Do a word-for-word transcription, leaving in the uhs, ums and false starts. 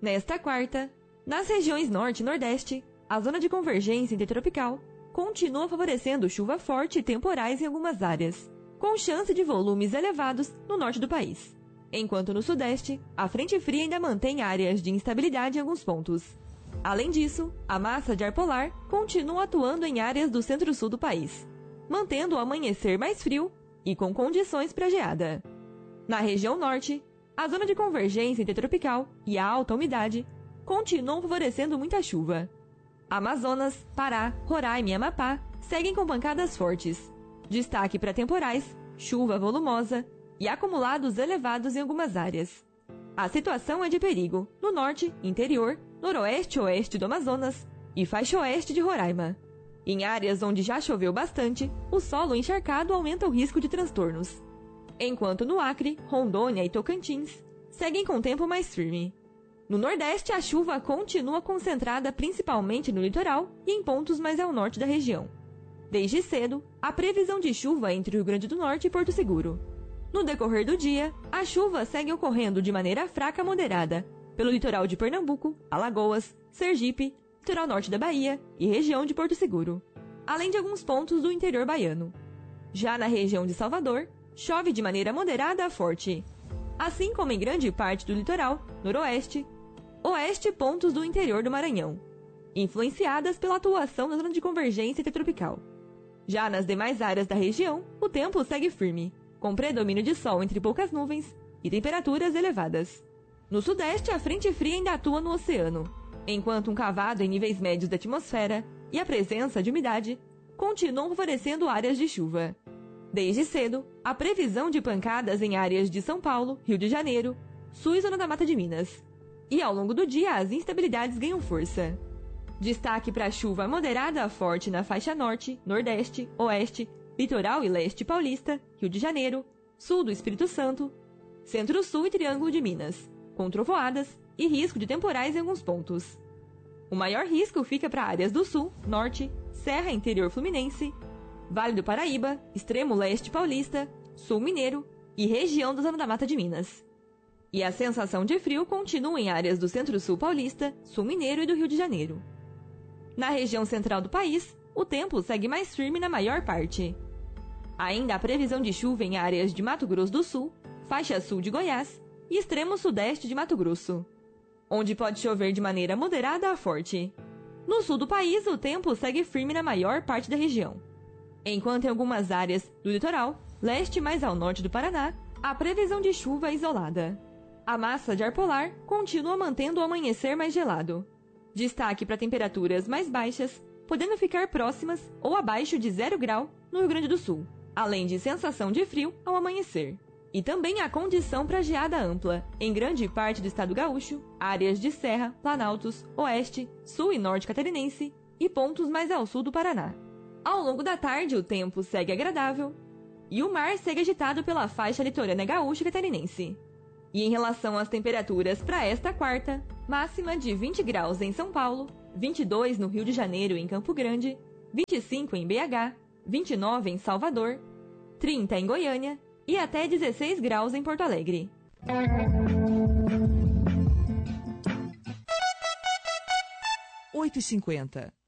Nesta quarta, nas regiões norte e nordeste, a zona de convergência intertropical continua favorecendo chuva forte e temporais em algumas áreas, com chance de volumes elevados no norte do país. Enquanto no sudeste, a frente fria ainda mantém áreas de instabilidade em alguns pontos. Além disso, a massa de ar polar continua atuando em áreas do centro-sul do país, mantendo o amanhecer mais frio e com condições para geada. Na região norte, a zona de convergência intertropical e a alta umidade continuam favorecendo muita chuva. Amazonas, Pará, Roraima e Amapá seguem com pancadas fortes. Destaque para temporais, chuva volumosa e acumulados elevados em algumas áreas. A situação é de perigo no norte, interior, noroeste e oeste do Amazonas e faixa oeste de Roraima. Em áreas onde já choveu bastante, o solo encharcado aumenta o risco de transtornos. Enquanto no Acre, Rondônia e Tocantins seguem com tempo mais firme. No Nordeste, a chuva continua concentrada principalmente no litoral e em pontos mais ao norte da região. Desde cedo, há previsão de chuva entre o Rio Grande do Norte e Porto Seguro. No decorrer do dia, a chuva segue ocorrendo de maneira fraca a moderada pelo litoral de Pernambuco, Alagoas, Sergipe, litoral norte da Bahia e região de Porto Seguro, além de alguns pontos do interior baiano. Já na região de Salvador, chove de maneira moderada a forte, assim como em grande parte do litoral, noroeste, oeste e pontos do interior do Maranhão, influenciadas pela atuação da zona de convergência intertropical. Já nas demais áreas da região, o tempo segue firme, com predomínio de sol entre poucas nuvens e temperaturas elevadas. No sudeste, a frente fria ainda atua no oceano, enquanto um cavado em níveis médios da atmosfera e a presença de umidade continuam favorecendo áreas de chuva. Desde cedo, há previsão de pancadas em áreas de São Paulo, Rio de Janeiro, sul e zona da Mata de Minas. E ao longo do dia, as instabilidades ganham força. Destaque para chuva moderada a forte na faixa norte, nordeste, oeste, litoral e leste paulista, Rio de Janeiro, sul do Espírito Santo, centro-sul e Triângulo de Minas, com trovoadas e risco de temporais em alguns pontos. O maior risco fica para áreas do sul, norte, Serra Interior Fluminense, Vale do Paraíba, extremo leste paulista, sul mineiro e região da zona da Mata de Minas. E a sensação de frio continua em áreas do centro-sul paulista, sul mineiro e do Rio de Janeiro. Na região central do país, o tempo segue mais firme na maior parte. Ainda há previsão de chuva em áreas de Mato Grosso do Sul, faixa sul de Goiás e extremo sudeste de Mato Grosso, onde pode chover de maneira moderada a forte. No sul do país, o tempo segue firme na maior parte da região, enquanto em algumas áreas do litoral, leste e mais ao norte do Paraná, há previsão de chuva isolada. A massa de ar polar continua mantendo o amanhecer mais gelado. Destaque para temperaturas mais baixas, podendo ficar próximas ou abaixo de zero grau no Rio Grande do Sul, além de sensação de frio ao amanhecer. E também há condição para geada ampla em grande parte do estado gaúcho, áreas de serra, planaltos, oeste, sul e norte catarinense e pontos mais ao sul do Paraná. Ao longo da tarde, o tempo segue agradável e o mar segue agitado pela faixa litorânea gaúcha e catarinense. E em relação às temperaturas para esta quarta, máxima de vinte graus em São Paulo, vinte e dois no Rio de Janeiro e em Campo Grande, vinte e cinco em B H, vinte e nove em Salvador, trinta em Goiânia e até dezesseis graus em Porto Alegre. oito e cinquenta.